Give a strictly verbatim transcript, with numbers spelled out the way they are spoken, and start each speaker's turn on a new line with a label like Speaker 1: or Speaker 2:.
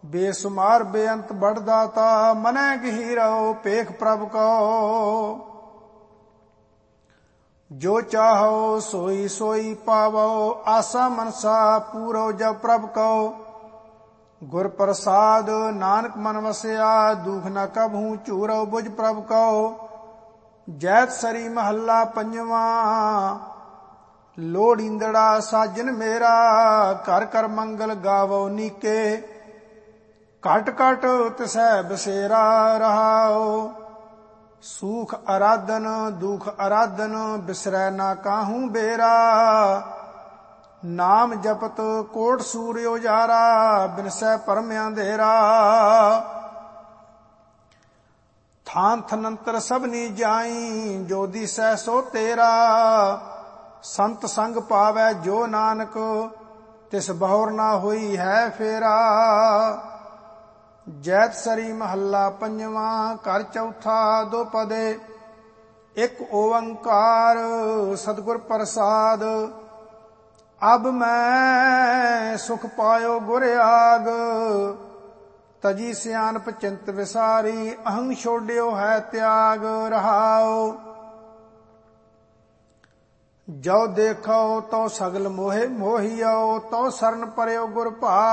Speaker 1: बेसुमार बेअंत बड़दाता मनै गहीरो पेख प्रभ को। जो चाहो सोई सोई पावो आसा मनसा पूरो जब प्रभ को। गुर प्रसाद नानक मन वसया दुख न कबहू चूरो बुझ प्रभ को। जैत सरी महला पंजवा लोड़ींदड़ा साजन मेरा कर कर मंगल गावो नीके। घट घट तिसै बसेरा रहाओ सूख आराधन दुख आराधन बिसरै ना काहू बेरा। नाम जपत कोट सूर्य उजारा बिनसै परम अंधेरा। थान थनंतर सबनी जाई जो दिसै सो तेरा। संत संग पावै जो नानक तिस बहुर ना होई है फेरा। जैत सरी महला पंजवा कर चौथा दो पदे। एक ओंकार सतगुर प्रसाद अब मैं सुख पायो गुर आग। तजी सियानप चिंत विसारी अहं छोड़ियो है त्याग रहाओ। जो देखो तो सगल मोहे मोहियो तो शरण परयो गुर भाग।